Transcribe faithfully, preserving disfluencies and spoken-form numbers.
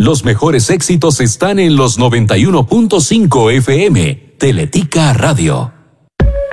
Los mejores éxitos están en los noventa y uno punto cinco F M. Teletica Radio.